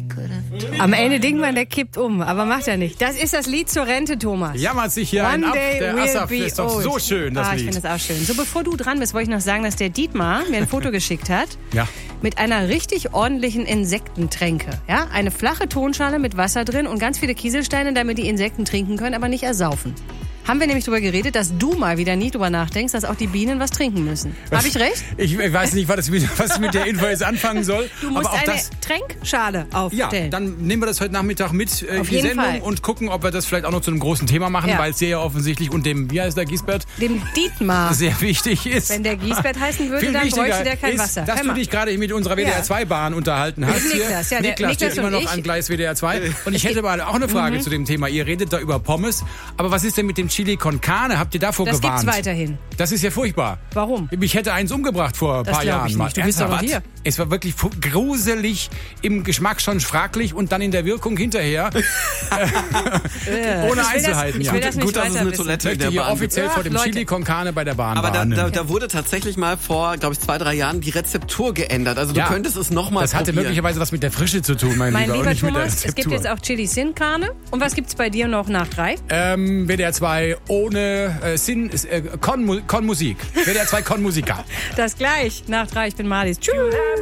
Am Ende denkt man, der kippt um, aber macht er nicht. Das ist das Lied zur Rente, Thomas. Jammert sich hier ein ab. Der Asaf ist doch so schön, das Lied. Ich finde das auch schön. So, bevor du dran bist, wollte ich noch sagen, dass der Dietmar mir ein Foto geschickt hat. Ja. Mit einer richtig ordentlichen Insektentränke. Ja? Eine flache Tonschale mit Wasser drin und ganz viele Kieselsteine, damit die Insekten trinken können, aber nicht ersaufen. Haben wir nämlich darüber geredet, dass du mal wieder nie drüber nachdenkst, dass auch die Bienen was trinken müssen. Habe ich recht? Ich weiß nicht, was ich mit der Info jetzt anfangen soll. Du musst aber auch eine Tränkschale aufstellen. Ja, dann nehmen wir das heute Nachmittag mit in die Sendung Fall. Und gucken, ob wir das vielleicht auch noch zu einem großen Thema machen, weil es sehr offensichtlich und dem, wie heißt der, Giesbert? Dem Dietmar. Sehr wichtig ist. Wenn der Giesbert heißen würde, Viel dann wichtiger bräuchte der kein ist, Wasser. dass du dich gerade mit unserer WDR-2-Bahn unterhalten hast. Niklas, ja, Niklas steht immer noch an Gleis WDR-2. Und ich hätte mal auch eine Frage zu dem Thema. Ihr redet da über Pommes, aber was ist denn mit dem Chili con Carne? Habt ihr davor gewarnt? Das gibt's weiterhin. Das ist ja furchtbar. Warum? Mich hätte eins umgebracht vor ein paar Jahren. Ich nicht. Du bist doch noch hier. Es war wirklich gruselig, im Geschmack schon fraglich und dann in der Wirkung hinterher. Ohne Einzelheiten. Ich will das nicht Gut, dass es eine wissen. Toilette in der hier Bahn offiziell vor dem Leute. Chili con Carne bei der Bahn Aber warnen. da wurde tatsächlich mal vor, glaube ich, 2-3 Jahren die Rezeptur geändert. Also du könntest es nochmal Das hatte probieren. möglicherweise was mit der Frische zu tun, mein Mein Lieber. lieber und nicht mit der Thomas, es gibt Rezeptur. jetzt auch Chili Sin Carne. Und was gibt's bei dir noch nach 3? WDR 2 ohne Con Musik. WDR 2 Con Musica. Das gleich nach 3. Ich bin Marlies. Tschüss.